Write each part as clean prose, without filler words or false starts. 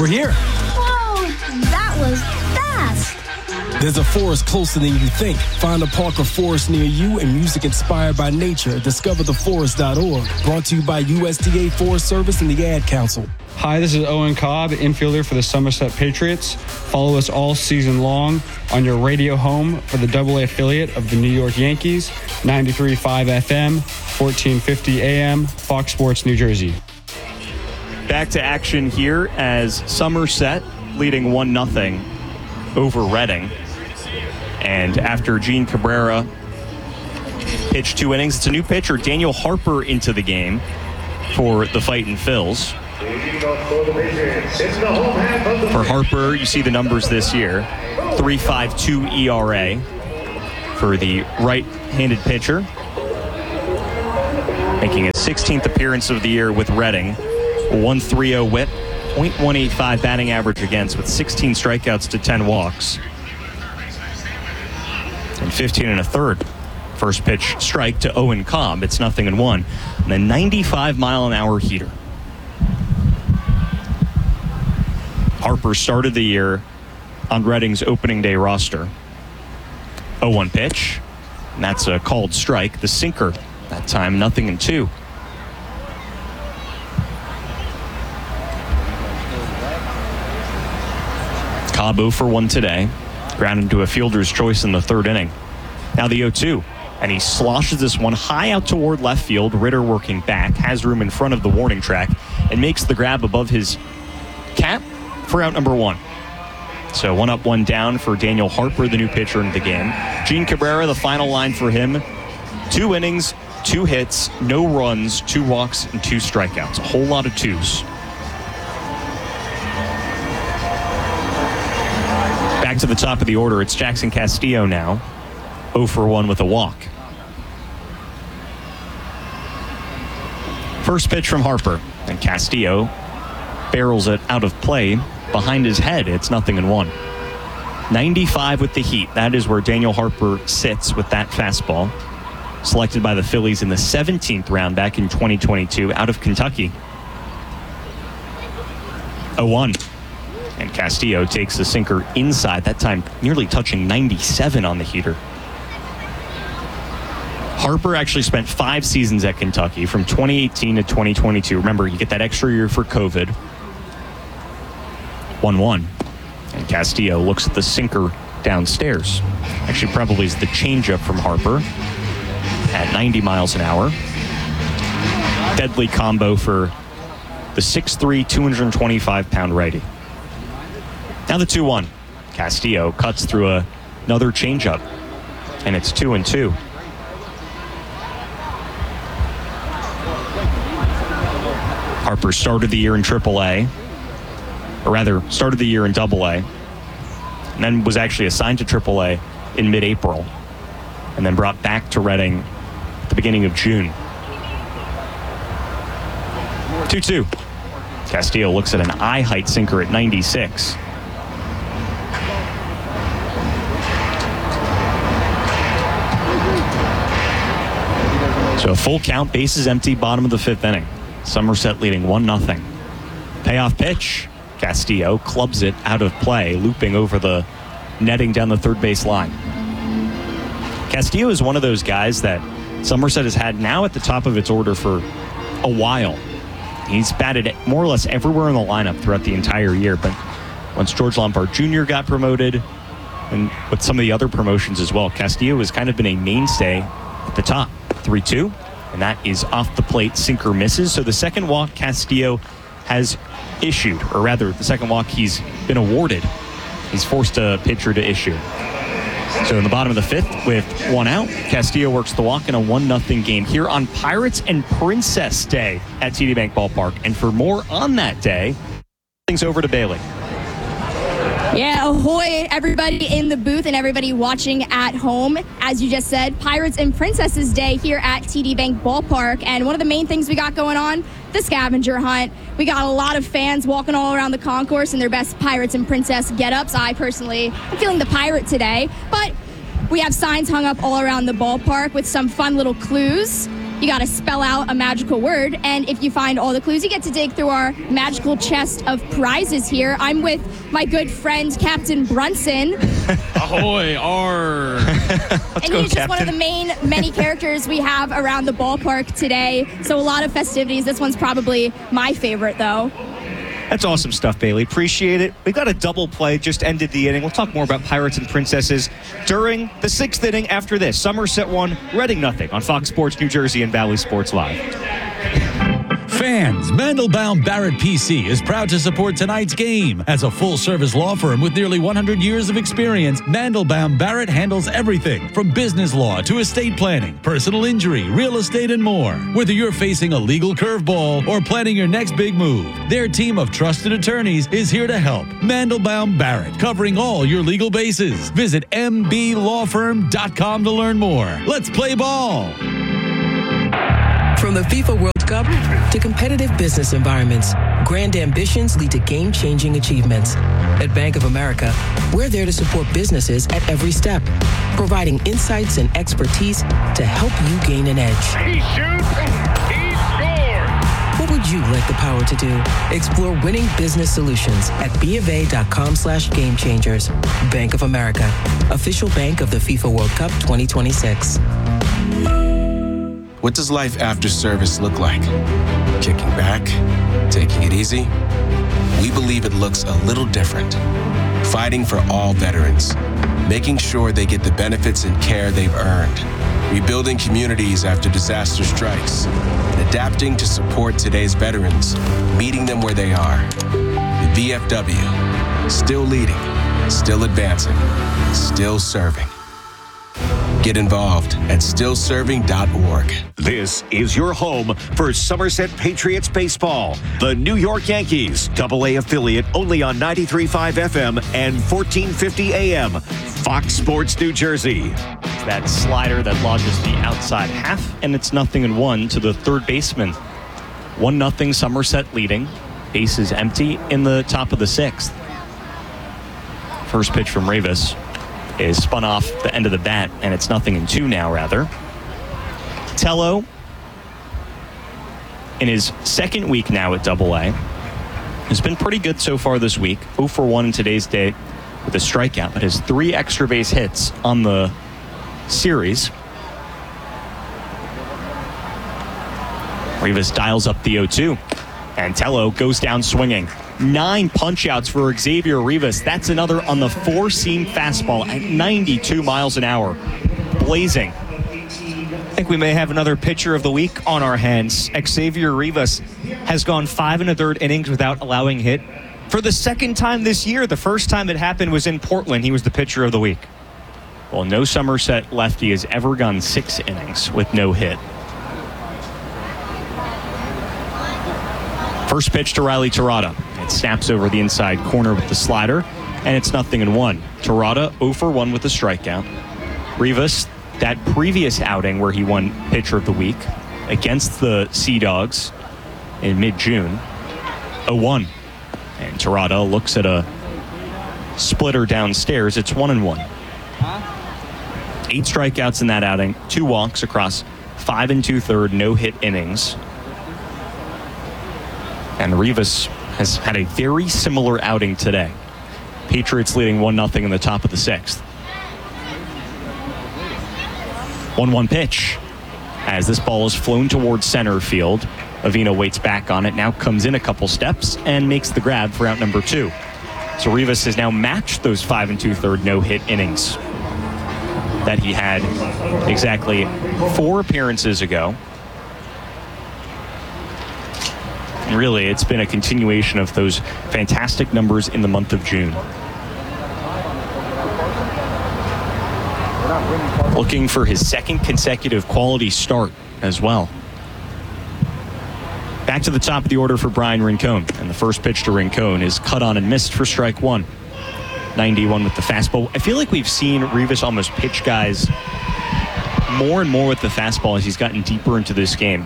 We're here. Whoa, that was fast. There's a forest closer than you think. Find a park or forest near you and music inspired by nature. DiscoverTheForest.org. Brought to you by USDA Forest Service and the Ad Council. Hi, this is Owen Cobb, infielder for the Somerset Patriots. Follow us all season long on your radio home for the AA affiliate of the New York Yankees, 93.5 FM, 1450 AM, Fox Sports, New Jersey. Back to action here as Somerset leading 1-0 over Reading. And after Gene Cabrera pitched 2 innings, it's a new pitcher, Daniel Harper, into the game for the Fightin' Phils. For Harper, you see the numbers this year. 3.52 ERA for the right-handed pitcher. Making his 16th appearance of the year with Reading. 1.30 whip, .185 batting average against with 16 strikeouts to 10 walks. And 15 1/3. First pitch strike to Owen Cobb. It's 0-1. And a 95-mile-an-hour heater. Harper started the year on Reading's opening day roster. 0-1 pitch. And that's a called strike. The sinker that time, 0-2. Cobb 0 for 1 today. Grounded to a fielder's choice in the 3rd inning. Now the 0-2. And he sloshes this one high out toward left field. Ritter working back, has room in front of the warning track, and makes the grab above his cap for out number 1. So 1 up, 1 down for Daniel Harper, the new pitcher in the game. Gene Cabrera, the final line for him. 2 innings, 2 hits, no runs, 2 walks, and 2 strikeouts. A whole lot of 2s. Back to the top of the order, it's Jackson Castillo now. 0 for 1 with a walk. First pitch from Harper, and Castillo barrels it out of play behind his head. It's 0-1. 95 with the heat. That is where Daniel Harper sits with that fastball. Selected by the Phillies in the 17th round back in 2022 out of Kentucky. 0-1. And Castillo takes the sinker inside, that time nearly touching 97 on the heater. Harper actually spent 5 seasons at Kentucky from 2018 to 2022. Remember, you get that extra year for COVID. 1-1. And Castillo looks at the sinker downstairs. Actually, probably is the changeup from Harper at 90 miles an hour. Deadly combo for the 6'3", 225-pound righty. Now the 2-1. Castillo cuts through another changeup, and it's 2-2. Harper started the year in AAA, or rather started the year in AA, and then was actually assigned to AAA in mid-April, and then brought back to Reading at the beginning of June. 2-2. Castillo looks at an eye-height sinker at 96. So a full count, bases empty, bottom of the 5th inning. Somerset leading 1-0. Payoff pitch. Castillo clubs it out of play, looping over the netting down the third base line. Castillo is one of those guys that Somerset has had now at the top of its order for a while. He's batted more or less everywhere in the lineup throughout the entire year, but once George Lombard Jr. got promoted, and with some of the other promotions as well, Castillo has kind of been a mainstay at the top. 3-2, and that is off the plate. Sinker misses. So the second walk Castillo has issued, or rather the second walk he's been awarded, he's forced a pitcher to issue. So in the bottom of the 5th with 1 out, Castillo works the walk in a 1-0 game here on Pirates and Princess Day at TD Bank Ballpark. And for more on that day, things over to Bailey. Yeah, ahoy, everybody in the booth and everybody watching at home. As you just said, Pirates and Princesses Day here at TD Bank Ballpark. And one of the main things we got going on, the scavenger hunt. We got a lot of fans walking all around the concourse in their best Pirates and Princess get-ups. I personally am feeling the pirate today. But we have signs hung up all around the ballpark with some fun little clues. you got to spell out a magical word. And if you find all the clues, you get to dig through our magical chest of prizes here. I'm with my good friend, Captain Brunson. Ahoy, R. And he's just one of the many characters we have around the ballpark today. So a lot of festivities. This one's probably my favorite, though. That's awesome stuff, Bailey. Appreciate it. We got a double play, just ended the inning. We'll talk more about Pirates and Princesses during the 6th inning after this. Somerset 1, Reading nothing on Fox Sports New Jersey and Valley Sports Live. Fans, Mandelbaum Barrett PC is proud to support tonight's game. As a full-service law firm with nearly 100 years of experience, Mandelbaum Barrett handles everything from business law to estate planning, personal injury, real estate, and more. Whether you're facing a legal curveball or planning your next big move, their team of trusted attorneys is here to help. Mandelbaum Barrett, covering all your legal bases. Visit mblawfirm.com to learn more. Let's play ball. From the FIFA World Cup to competitive business environments, grand ambitions lead to game-changing achievements. At Bank of America, we're there to support businesses at every step, providing insights and expertise to help you gain an edge. He shoots, he scores! What would you like the power to do? Explore winning business solutions at BofA.com/gamechangers. Bank of America, official bank of the FIFA World Cup 2026. What does life after service look like? Kicking back? Taking it easy? We believe it looks a little different. Fighting for all veterans. Making sure they get the benefits and care they've earned. Rebuilding communities after disaster strikes. And adapting to support today's veterans. Meeting them where they are. The VFW. Still leading. Still advancing. Still serving. Get involved at stillserving.org. This is your home for Somerset Patriots baseball. The New York Yankees, AA affiliate only on 93.5 FM and 1450 AM. Fox Sports New Jersey. That slider that lodges the outside half, and it's 0-1 to the third baseman. 1-0 Somerset leading. Bases empty in the top of the 6th. First pitch from Rivas is spun off the end of the bat, and it's 0-2 now, rather. Tello, in his second week now at AA, has been pretty good so far this week. 0 for 1 in today's day with a strikeout, but has 3 extra base hits on the series. Rivas dials up the 0-2, and Tello goes down swinging. 9 punch-outs for Xavier Rivas. That's another on the 4-seam fastball at 92 miles an hour. Blazing. I think we may have another pitcher of the week on our hands. Xavier Rivas has gone 5 1/3 innings without allowing hit for the second time this year. The first time it happened was in Portland. He was the pitcher of the week. Well, no Somerset lefty has ever gone 6 innings with no hit. First pitch to Riley Terada. It snaps over the inside corner with the slider, and it's 0-1. Terada 0 for 1 with a strikeout. Rivas, that previous outing where he won pitcher of the week against the Sea Dogs in mid-June, 0-1. And Terada looks at a splitter downstairs. It's 1-1. 8 strikeouts in that outing, 2 walks across 5 2/3 no-hit innings. And Rivas has had a very similar outing today. Patriots leading 1-0 in the top of the 6th. 1-1 pitch. As this ball is flown towards center field, Avina waits back on it, now comes in a couple steps and makes the grab for out number 2. So Rivas has now matched those 5 2/3 no-hit innings that he had exactly 4 appearances ago. And really, it's been a continuation of those fantastic numbers in the month of June. Looking for his second consecutive quality start as well. Back to the top of the order for Brian Rincon. And the first pitch to Rincon is cut on and missed for strike 1. 91 with the fastball. I feel like we've seen Rivas almost pitch guys more and more with the fastball as he's gotten deeper into this game.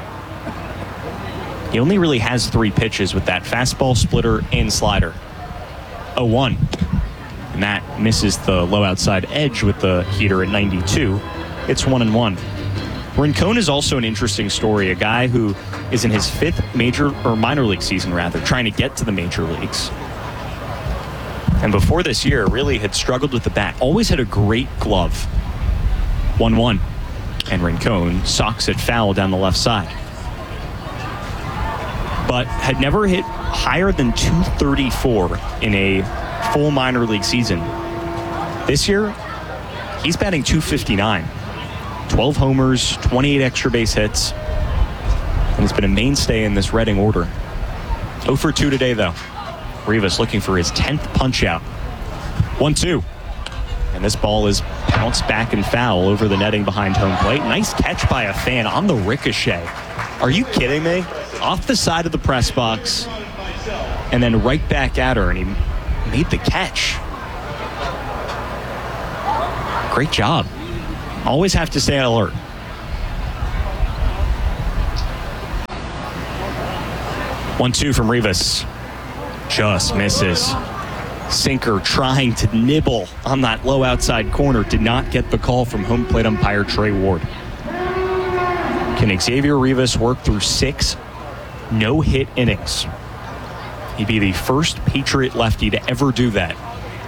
He only really has 3 pitches with that fastball, splitter, and slider. 0-1. And that misses the low outside edge with the heater at 92. It's 1-1. Rincon is also an interesting story, a guy who is in his 5th minor league season, trying to get to the major leagues. And before this year, really had struggled with the bat. Always had a great glove. 1-1. And Rincon socks it foul down the left side. But had never hit higher than 234 in a full minor league season. This year, he's batting 259. 12 homers, 28 extra base hits. And he's been a mainstay in this Reading order. 0 for 2 today, though. Rivas looking for his 10th punch-out. 1-2. And this ball is bounced back and foul over the netting behind home plate. Nice catch by a fan on the ricochet. Are you kidding me? Off the side of the press box and then right back at her, and he made the catch. Great job. Always have to stay alert. One-two from Rivas. Just misses. Sinker trying to nibble on that low outside corner. Did not get the call from home plate umpire Trey Ward. Can Xavier Rivas work through 6 no-hit innings? He'd be the first Patriot lefty to ever do that.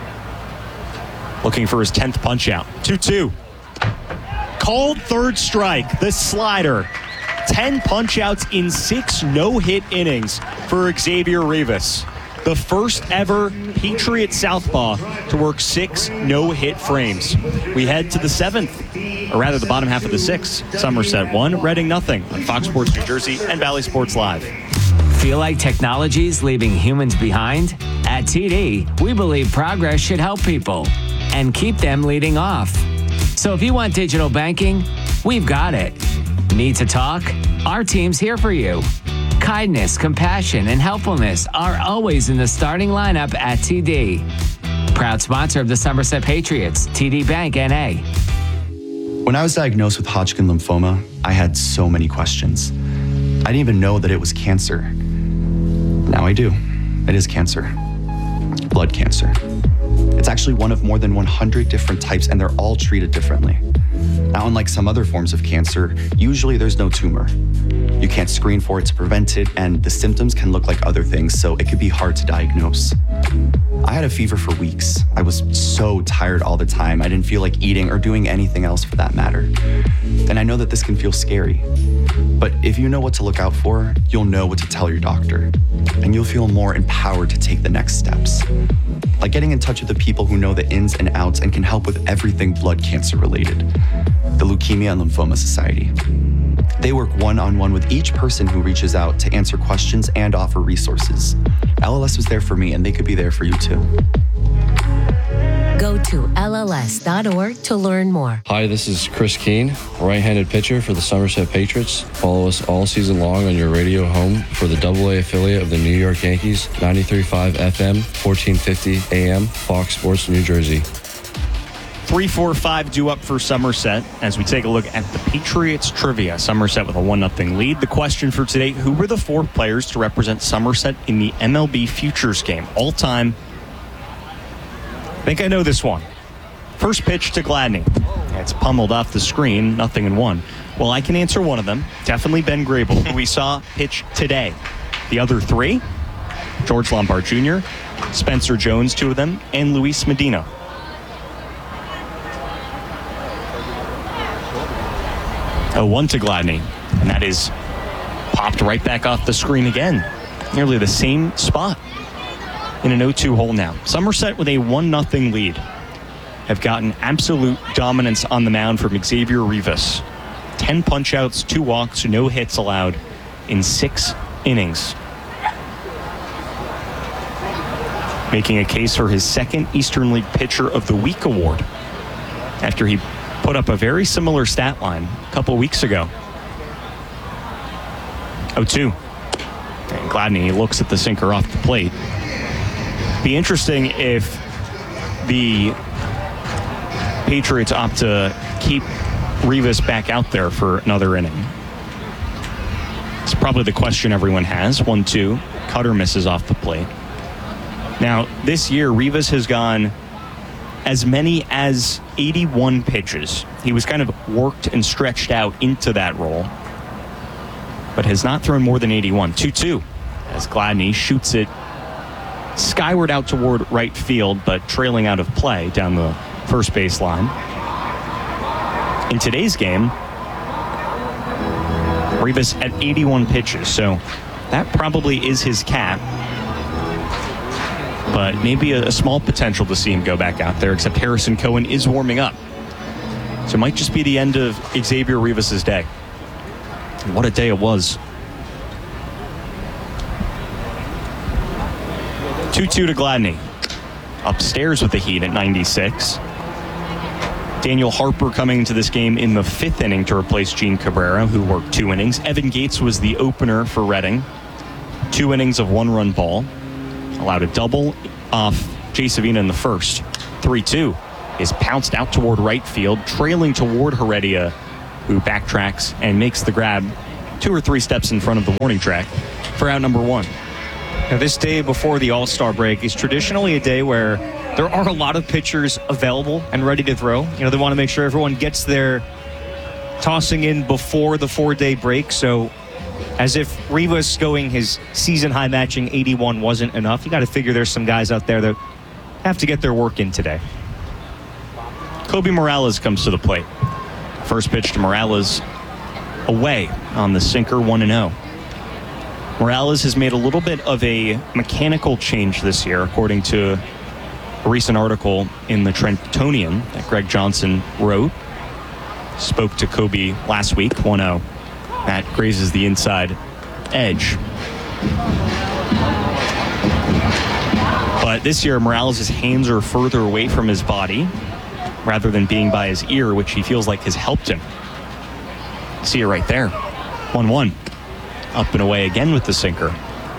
Looking for his 10th punch-out. 2-2. Called third strike. The slider. 10 punch-outs in 6 no-hit innings for Xavier Rivas. The first ever Patriot southpaw to work 6 no-hit frames. We head to the 7th, or rather the bottom half of the 6th. Somerset 1, Reading nothing on Fox Sports New Jersey and Valley Sports Live. Feel like technology's leaving humans behind? At TD, we believe progress should help people and keep them leading off. So if you want digital banking, we've got it. Need to talk? Our team's here for you. Kindness, compassion, and helpfulness are always in the starting lineup at TD. Proud sponsor of the Somerset Patriots, TD Bank, N.A. When I was diagnosed with Hodgkin lymphoma, I had so many questions. I didn't even know that it was cancer. Now I do. It is cancer. Blood cancer. It's actually one of more than 100 different types, and they're all treated differently. Now, unlike some other forms of cancer, usually there's no tumor. You can't screen for it to prevent it, and the symptoms can look like other things, so it could be hard to diagnose. I had a fever for weeks. I was so tired all the time. I didn't feel like eating or doing anything else for that matter. And I know that this can feel scary. But if you know what to look out for, you'll know what to tell your doctor. And you'll feel more empowered to take the next steps. Like getting in touch with the people who know the ins and outs and can help with everything blood cancer related. The Leukemia and Lymphoma Society. They work one-on-one with each person who reaches out to answer questions and offer resources. LLS was there for me, and they could be there for you too. Go to LLS.org to learn more. Hi, this is Chris Keene, right-handed pitcher for the Somerset Patriots. Follow us all season long on your radio home for the AA affiliate of the New York Yankees, 93.5 FM, 1450 AM, Fox Sports New Jersey. 3-4-5 due up for Somerset as we take a look at the Patriots trivia. Somerset with a 1-0 lead. The question for today, who were the 4 players to represent Somerset in the MLB Futures game? All time. I think I know this one. First pitch to Gladney. It's pummeled off the screen, 0-1. Well, I can answer one of them. Definitely Ben Grable, who we saw pitch today. The other 3, George Lombard Jr., Spencer Jones, 2 of them, and Luis Medina. A 1 to Gladney, and that is popped right back off the screen again. Nearly the same spot in an 0-2 hole now. Somerset with a 1-0 lead have gotten absolute dominance on the mound from Xavier Rivas. 10 punch-outs, 2 walks, no hits allowed in 6 innings. Making a case for his 2nd Eastern League Pitcher of the Week award after he put up a very similar stat line a couple weeks ago. 0-2. And Gladney looks at the sinker off the plate. Be interesting if the Patriots opt to keep Rivas back out there for another inning. It's probably the question everyone has. 1-2. Cutter misses off the plate. Now, this year, Rivas has gone as many as 81 pitches. He was kind of worked and stretched out into that role, but has not thrown more than 81. 2-2 as Gladney shoots it skyward out toward right field, but trailing out of play down the first base line. In today's game, Rivas at 81 pitches, so that probably is his cap. But maybe a small potential to see him go back out there, except Harrison Cohen is warming up. So it might just be the end of Xavier Rivas' day. And what a day it was. 2-2 to Gladney. Upstairs with the Heat at 96. Daniel Harper coming into this game in the 5th inning to replace Gene Cabrera, who worked 2 innings. Evan Gates was the opener for Reading. 2 innings of 1-run ball. Allowed a double off Jay Savina in the first. 3-2 is pounced out toward right field, trailing toward Heredia, who backtracks and makes the grab 2 or 3 steps in front of the warning track for out number 1. Now, this day before the All-Star break is traditionally a day where there are a lot of pitchers available and ready to throw. You know, they want to make sure everyone gets their tossing in before the 4-day break. So as if Rivas going his season-high matching 81 wasn't enough, you got to figure there's some guys out there that have to get their work in today. Kobe Morales comes to the plate. First pitch to Morales away on the sinker, 1-0. Morales has made a little bit of a mechanical change this year, according to a recent article in the Trentonian that Greg Johnson wrote. Spoke to Kobe last week, 1-0. That grazes the inside edge. But this year, Morales' hands are further away from his body rather than being by his ear, which he feels like has helped him. See it right there. 1-1. Up and away again with the sinker.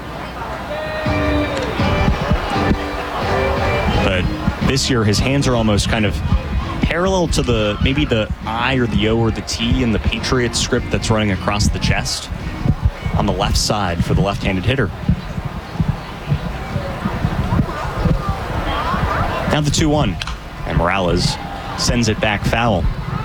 But this year, his hands are almost kind of parallel to maybe the I or the O or the T in the Patriots script that's running across the chest on the left side for the left-handed hitter. Now the 2-1, and Morales sends it back foul.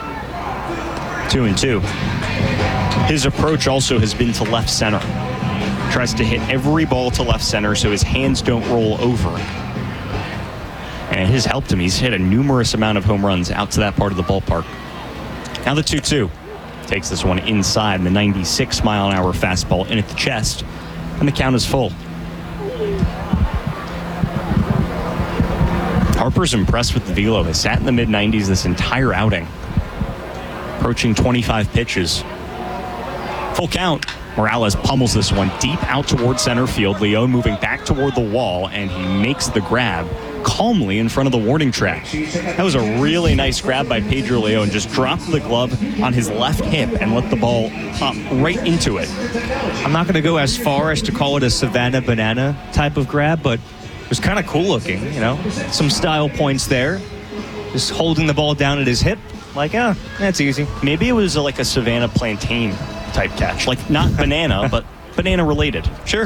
2-2. His approach also has been to left center. Tries to hit every ball to left center so his hands don't roll over. And it has helped him. He's hit a numerous amount of home runs out to that part of the ballpark. Now the 2-2. Takes this one inside, the 96-mile-an-hour fastball in at the chest, and the count is full. Harper's impressed with the velo. Has sat in the mid-90s this entire outing. Approaching 25 pitches. Full count. Morales pummels this one deep out toward center field. Leon moving back toward the wall, and he makes the grab calmly in front of the warning track. That was a really nice grab by Pedro Leon. Just dropped the glove on his left hip and let the ball pop right into it. I'm not going to go as far as to call it a Savannah Banana type of grab, but it was kind of cool looking, you know. Some style points there. Just holding the ball down at his hip. Like, that's easy. Maybe it was like a Savannah Plantain type catch. Like, not banana, but banana related. Sure.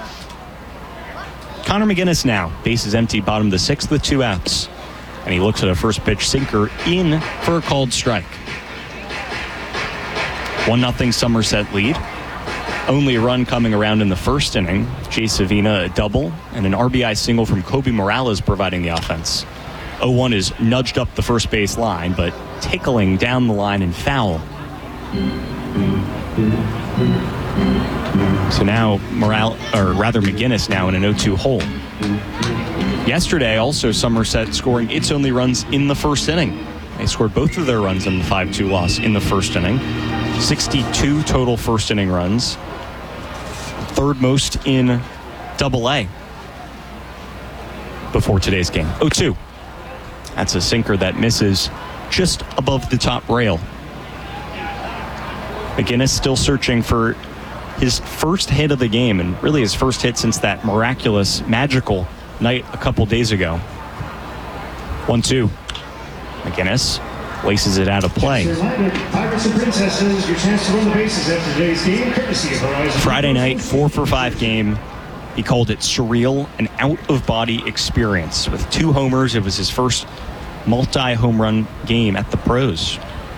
Connor McGinnis now. Bases empty, bottom of the 6th with 2 outs. And he looks at a first pitch sinker in for a called strike. 1-0 Somerset lead. Only a run coming around in the first inning. Jay Savina a double and an RBI single from Kobe Morales providing the offense. 0-1 is nudged up the first base line, but tickling down the line and foul. So now McGinnis now in an 0-2 hole. Yesterday, also Somerset scoring its only runs in the first inning. They scored both of their runs in the 5-2 loss in the first inning. 62 total first inning runs. Third most in Double-A before today's game. 0-2. That's a sinker that misses just above the top rail. McGinnis still searching for his first hit of the game, and really his first hit since that miraculous, magical night a couple days ago. 1-2. McGinnis laces it out of play. Friday night, 4-for-5 game. He called it surreal, an out-of-body experience. With 2 homers, it was his first multi-home run game at the pros.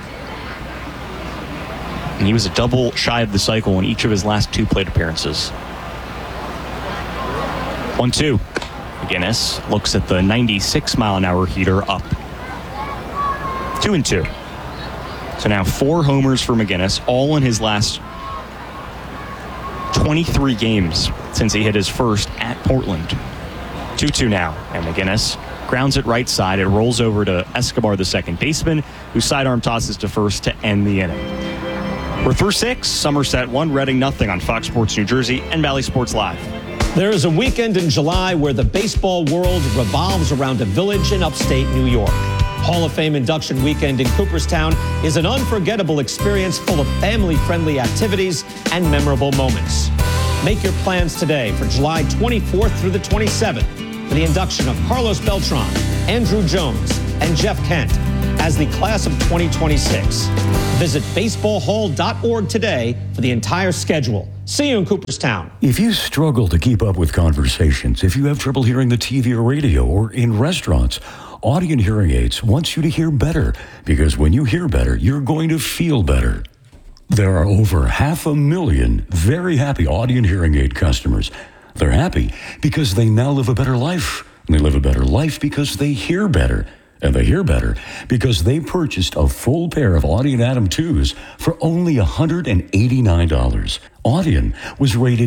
And he was a double shy of the cycle in each of his last 2 plate appearances. 1-2. McGinnis looks at the 96-mile-an-hour heater up. 2-2. So now 4 homers for McGinnis, all in his last 23 games since he hit his first at Portland. 2-2 now, and McGinnis grounds it right side. It rolls over to Escobar, the second baseman, who sidearm tosses to first to end the inning. We're through 6, Somerset 1, Reading nothing on Fox Sports New Jersey and Valley Sports Live. There is a weekend in July where the baseball world revolves around a village in upstate New York. Hall of Fame induction weekend in Cooperstown is an unforgettable experience full of family-friendly activities and memorable moments. Make your plans today for July 24th through the 27th for the induction of Carlos Beltran, Andrew Jones, and Jeff Kent as the class of 2026. Visit baseballhall.org today for the entire schedule. See you in Cooperstown. If you struggle to keep up with conversations, if you have trouble hearing the TV or radio or in restaurants, Audient Hearing Aids wants you to hear better, because when you hear better, you're going to feel better. There are over 500,000 very happy Audient Hearing Aid customers. They're happy because they now live a better life. They live a better life because they hear better. And they hear better because they purchased a full pair of Audient Atom 2s for only $189. Audient was rated